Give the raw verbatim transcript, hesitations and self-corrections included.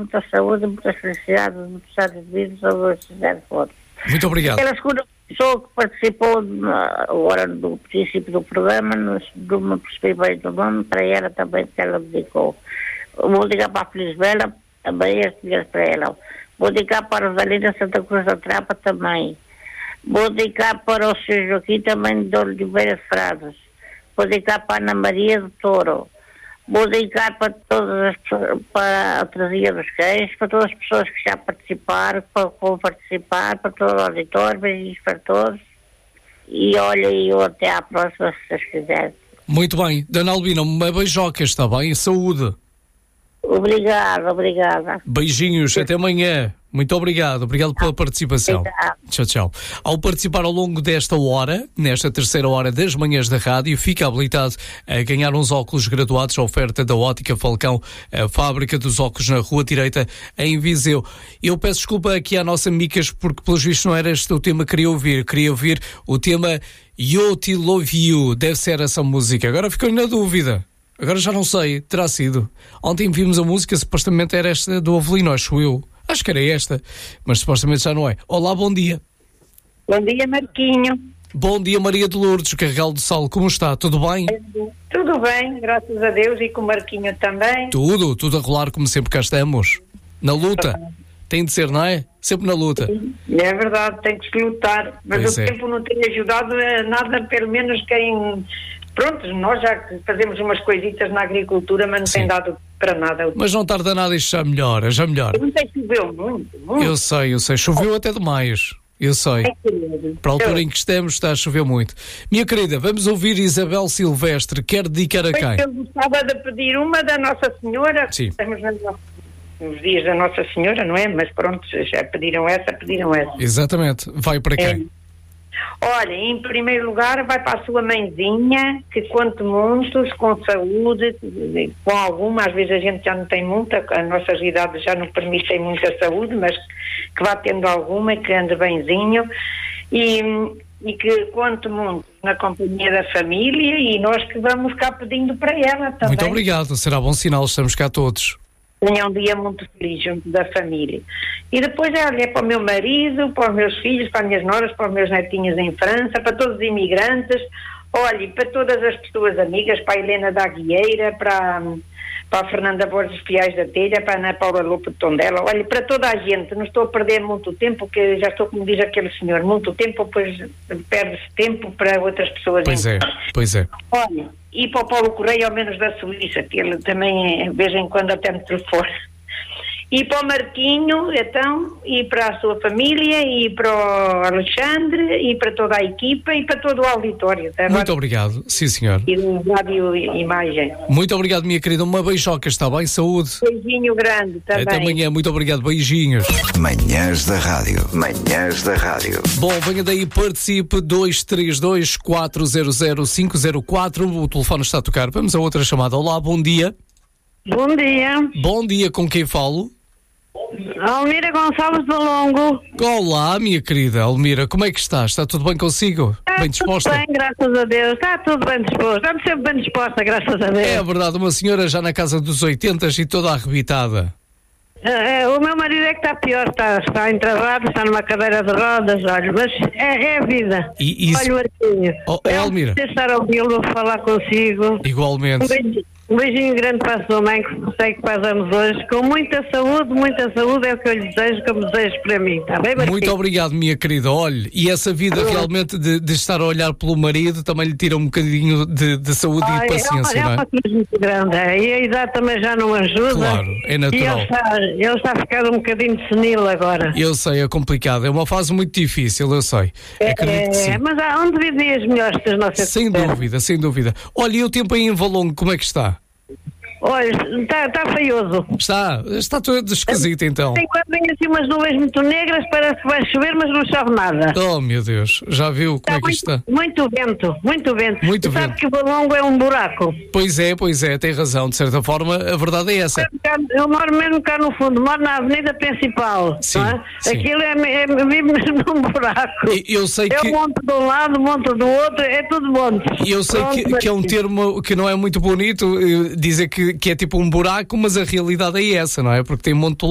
muita saúde, muitas felicidades, muitos anos de vida, sobre o José de Fontes. Muito obrigado. Aquela segunda pessoa que participou na, agora do princípio do programa, não, não me percebi bem do nome, para ela também que ela dedicou. Vou ligar para a Felisbela, também as mulheres para ela. Vou ligar para a Rosalina Santa Cruz da Trapa também. Vou ligar para o senhor Joaquim também de Oliveira de Frases. Vou ligar para a Ana Maria do Touro. Vou ligar para todas as pessoas, para a Trazia dos Cães, para todas as pessoas que já participaram, para que vão participar, para todo o auditório, beijinhos para todos. E olha, eu até à próxima, se vocês quiserem. Muito bem. Dona Albina, uma beijoca, está bem? Saúde. Obrigada, obrigada. Beijinhos, até amanhã. Muito obrigado, obrigado pela participação. Obrigado. Tchau, tchau. Ao participar ao longo desta hora, nesta terceira hora das manhãs da rádio, fica habilitado a ganhar uns óculos graduados, a oferta da Ótica Falcão, a fábrica dos óculos na Rua Direita, em Viseu. Eu peço desculpa aqui à nossa Micas, porque pelos vistos não era este o tema que queria ouvir. Queria ouvir o tema You Te Love You, deve ser essa música. Agora fiquei na dúvida. Agora já não sei, terá sido. Ontem vimos a música, supostamente era esta do Avelino, acho eu. Acho que era esta, mas supostamente já não é. Olá, bom dia. Bom dia, Marquinho. Bom dia, Maria de Lourdes, Carregal do Sal, como está? Tudo bem? Tudo bem, graças a Deus, e com o Marquinho também. Tudo, tudo a rolar como sempre cá estamos. Na luta. Tem de ser, não é? Sempre na luta. É verdade, tem que se lutar. Mas Pois o é. tempo não tem ajudado a nada, pelo menos quem... Pronto, nós já fazemos umas coisitas na agricultura, mas não Sim. tem dado para nada. Mas não tarda nada, isto já melhora, já melhora. Ontem choveu muito, muito. Eu sei, eu sei. Choveu até demais. Eu sei. É querido. Para a altura em que estamos está a chover muito. Minha querida, vamos ouvir Isabel Silvestre. Quer dedicar a Pois quem? eu gostava de pedir uma da Nossa Senhora. Sim. Estamos nos nos dias da Nossa Senhora, não é? Mas pronto, já pediram essa, pediram essa. Exatamente. Vai para quem? É. Olha, em primeiro lugar vai para a sua mãezinha, que conte muitos, com saúde, com alguma, às vezes a gente já não tem muita, as nossas idades já não permitem muita saúde, mas que vá tendo alguma e que ande benzinho, e, e que conte muito na companhia da família, e nós que vamos cá pedindo para ela também. Muito obrigado, será bom sinal, estamos cá todos. Tenha um dia muito feliz junto da família. E depois é para o meu marido, para os meus filhos, para as minhas noras, para os meus netinhos em França, para todos os imigrantes, olhe, para todas as pessoas amigas, para a Helena da Aguieira, para, para a Fernanda Borges Fiais da Telha, para a Ana Paula Lopo de Tondela, olhe, para toda a gente. Não estou a perder muito tempo, porque já estou, como diz aquele senhor, muito tempo, pois perde-se tempo para outras pessoas. Pois é, pois é. Olha, e para o Paulo Correia, ao menos da Suíça, que ele também, de vez em quando, até me telefona. E para o Marquinho, então, e para a sua família, e para o Alexandre, e para toda a equipa, e para todo o auditório. Tá? Muito obrigado, sim senhor. E do Rádio Imagem. Muito obrigado, minha querida, uma beijoca, está bem? Saúde. Beijinho grande também. Até amanhã, muito obrigado, beijinhos. Manhãs da Rádio. Manhãs da Rádio. Bom, venha daí, participe, dois três dois, quatro zero zero, cinco zero quatro, o telefone está a tocar. Vamos a outra chamada. Olá, bom dia. Bom dia. Bom dia, com quem falo? Almira Gonçalves do Longo. Olá, minha querida Almira, como é que está? Está tudo bem consigo? Está Bem disposta? tudo bem, graças a Deus. Está tudo bem disposto. Estamos sempre bem disposta, graças a Deus. É verdade, uma senhora já na casa dos oitenta e toda arrebitada. É, o meu marido é que está pior, está, está entravado, está numa cadeira de rodas, olha, mas é, é a vida. E isso... Olha, Marquinho, Oh, é, Almira. eu estar a ouvi-lo falar consigo. Igualmente. Um beijinho, um beijinho grande para a sua mãe, que sei que passamos hoje, com muita saúde, muita saúde é o que eu lhe desejo, como desejo para mim, está bem, Marquinho? Muito obrigado, minha querida. Olhe, e essa vida realmente de, de estar a olhar pelo marido também lhe tira um bocadinho de, de saúde Ai, e de paciência, é, não é é? uma coisa muito grande, é, e a idade também já não ajuda. Claro, é E natural. ele está, ele está a ficar um bocadinho senil agora. Eu sei, é complicado. É uma fase muito difícil, eu sei. Acredito que sim. É, mas há onde vivem as melhores das nossas Sem cidades? dúvida, sem dúvida. Olha, e o tempo aí em Valongo, como é que está? Olha, está, está feioso. Está, está tudo esquisito então. Tem quando vem assim umas nuvens muito negras, parece que vai chover, mas não chove nada. Oh, meu Deus, já viu como é que isto está? muito, muito vento, muito vento. Muito Tu sabe vento. que o Valongo é um buraco. Pois é, pois é, tem razão, de certa forma, a verdade é essa. Eu moro mesmo cá no fundo, moro na avenida principal. Sim, não é? sim. Aquilo é, é, vive mesmo num buraco. E- Eu sei É que... um monte de um lado, um monte do outro, é tudo monte. E eu sei que, que é um termo que não é muito bonito, eh, dizer que, que é tipo um buraco, mas a realidade é essa, não é? Porque tem um monte de